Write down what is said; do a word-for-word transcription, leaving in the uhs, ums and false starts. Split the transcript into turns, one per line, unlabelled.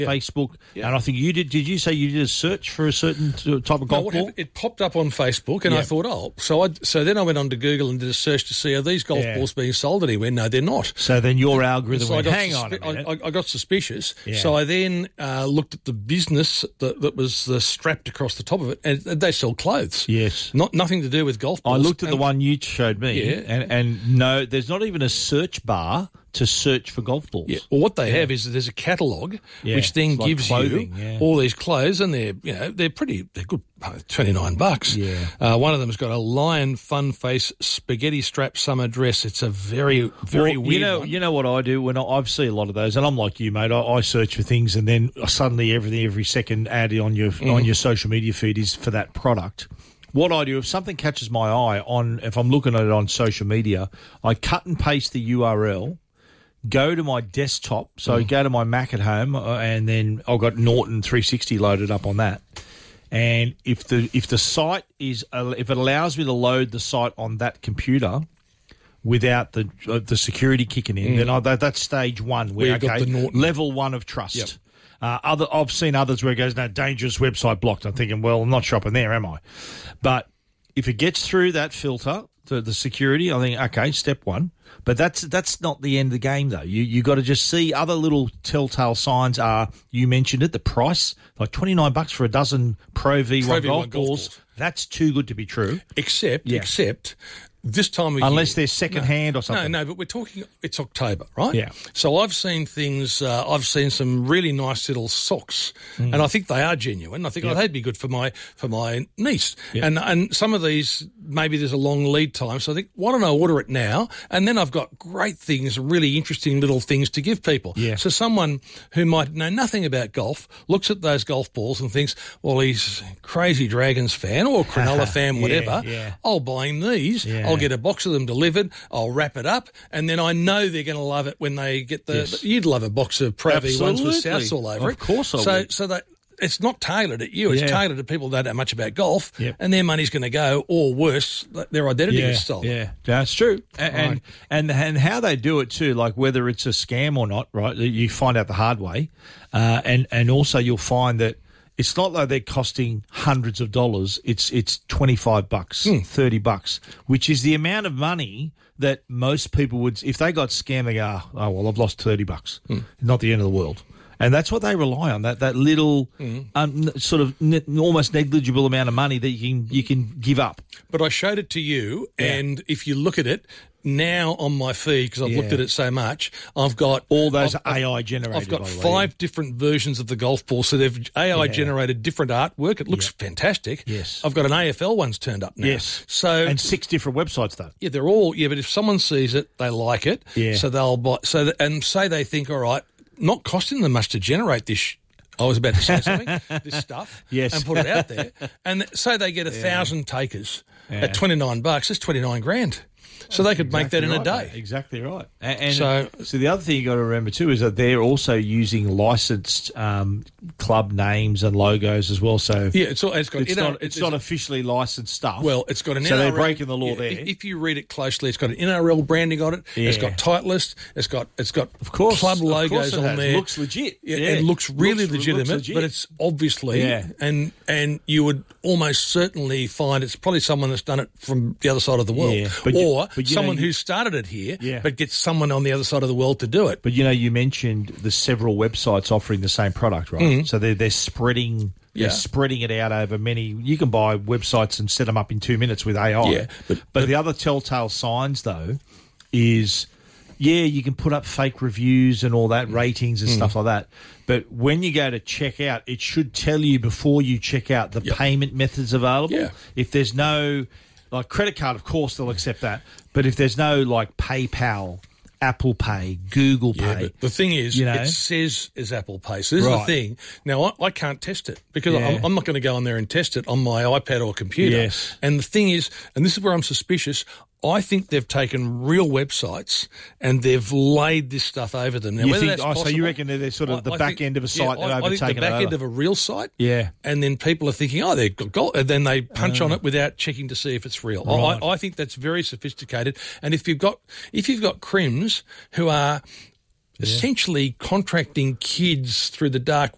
yeah.
Facebook,
yeah.
and I think you did. Did you say you did a search for a certain type of golf
no,
ball?
Happened, it popped up on Facebook, and
yeah.
I thought, oh, so I so then I went on to Google and did a search to see are these golf
yeah.
balls being sold anywhere? No, they're not.
So then your algorithm
so
went, hang
suspi-
on a minute.
I, I got suspicious.
Yeah.
So I then uh, looked at the business that, that was uh, strapped across the top of it, and they sell clothes.
Yes.
Not nothing to do with golf balls.
I looked at
and,
the one you showed me,
Yeah.
and, and no, there's not even a search bar to search for golf balls.
Yeah. Well, what they
yeah.
have is that there's a catalogue
yeah.
which then
it's like
gives
clothing,
you
yeah.
all these clothes, and they're you know they're pretty they're good, twenty-nine bucks.
Yeah.
Uh, one of them's got a Lion Fun Face spaghetti strap summer dress. It's a very very
well,
weird
you know,
one.
You know what I do when I, I see a lot of those, and I'm like you, mate. I, I search for things, and then suddenly everything, every second ad on your mm. on your social media feed is for that product. What I do, if something catches my eye on, if I'm looking at it on social media, I cut and paste the U R L. Go to my desktop, so mm. go to my Mac at home, uh, and then I've got Norton three sixty loaded up on that. And if the if the site is uh, if it allows me to load the site on that computer without the uh, the security kicking in, mm. then I, that, that's stage one. Where,
where
okay,
got the
level one of trust.
Yep.
Uh, other I've seen others where it goes, no, dangerous website blocked. I'm thinking, well, I'm not shopping there, am I? But if it gets through that filter, the, the security, I think, okay, step one. But that's that's not the end of the game, though. You you got to just see other little telltale signs. Are you mentioned it? The price, like twenty nine bucks for a dozen Pro V one golf, golf balls. balls. That's too good to be true.
Except,
yeah.
except. This time of
Unless
year,
they're second
no,
hand or something.
No, no, but we're talking, it's October, right?
Yeah.
So I've seen things, uh, I've seen some really nice little socks, mm. and I think they are genuine. I think yep. oh, they'd be good for my for my niece. Yep. And and some of these, maybe there's a long lead time, so I think, why don't I order it now? And then I've got great things, really interesting little things to give people.
Yeah.
So someone who might know nothing about golf looks at those golf balls and thinks, well, he's a crazy Dragons fan or Cronulla fan,
yeah,
whatever.
Yeah.
I'll buy him these.
Yeah.
I'll get a box of them delivered, I'll wrap it up, and then I know they're going to love it when they get the...
Yes.
You'd love a box of Pro V ones with Souths all over
of
it.
Of course I
so,
would.
So that it's not tailored at you, it's
yeah.
tailored at people that don't know much about golf,
yep.
and their money's going to go, or worse, their identity
yeah.
is stolen.
Yeah, that's true. And,
right.
and and and how they do it too, like whether it's a scam or not, right, you find out the hard way. Uh, and, and also you'll find that it's not like they're costing hundreds of dollars. It's it's twenty-five bucks,
hmm.
thirty bucks, which is the amount of money that most people would, if they got scammed, they go, oh, well, I've lost thirty bucks. Hmm. Not the end of the world. And that's what they rely on, that that little mm. um, sort of ne- almost negligible amount of money that you can you can give up.
But I showed it to you,
yeah.
and if you look at it, now on my feed, because I've
yeah.
looked at it so much, I've got...
all those
I've,
A I generated,
I've got
by the
five
way, yeah.
different versions of the golf ball, so they've A I
yeah.
generated different artwork. It looks
yeah.
fantastic.
Yes.
I've got an A F L one's turned up now.
Yes.
So,
and six different websites, though.
Yeah, they're all... Yeah, but if someone sees it, they like it,
yeah.
so they'll buy... So that, and say they think, all right, not costing them much to generate this sh- I was about to say something, this stuff,
yes.
and put it out there. And say they get a
yeah.
thousand takers
yeah.
at twenty-nine bucks, that's twenty-nine grand. So they could
exactly
make that in
right,
a day.
Mate. Exactly right. And, and
so,
so the other thing you got to remember too is that they're also using licensed um, club names and logos as well. So
yeah, it's, all, it's got
it's,
N R L,
not, it's not officially licensed stuff.
Well, it's got an
so
N R L.
They're breaking the law
yeah,
there.
If, if you read it closely, it's got an N R L branding on it.
Yeah.
It's got Titleist. It's got it's got
of course
club
of
logos
course it
on
has.
there.
It looks legit.
Yeah,
yeah.
It looks really
looks,
legitimate,
looks legit.
but it's obviously
yeah.
and and you would almost certainly find it's probably someone that's done it from the other side of the world,
yeah. but
or
you, but you
someone
know, you,
who started it here,
yeah.
but gets someone on the other side of the world to do it.
But you know, you mentioned the several websites offering the same product, right?
Mm-hmm.
So they're they're spreading.
Yeah.
They're spreading it out over many. You can buy websites and set them up in two minutes with A I.
Yeah, but,
but,
but
the other telltale signs, though, is yeah, you can put up fake reviews and all that, ratings and mm. stuff like that. But when you go to check out, it should tell you before you check out the
yep.
payment methods available.
Yeah.
If there's no, like credit card, of course they'll accept that. But if there's no like PayPal, Apple Pay, Google Pay.
Yeah, but the thing is,
you know?
it says is Apple Pay. So this
right.
is the thing. Now, I, I can't test it because
yeah.
I'm, I'm not going to go on there and test it on my iPad or computer.
Yes.
And the thing is, and this is where I'm suspicious, I think they've taken real websites and they've laid this stuff over them. Now,
you
whether
think,
that's
oh,
possible,
so you reckon they're sort of
I,
the
I
back
think,
end of a site
yeah,
that
I, I think
overtaken
the back
it
end
over.
of a real site.
Yeah.
And then people are thinking, oh, they're gold, and then they punch
uh,
on it without checking to see if it's real.
Right.
I, I think that's very sophisticated. And if you've got if you've got crims who are essentially contracting kids through the dark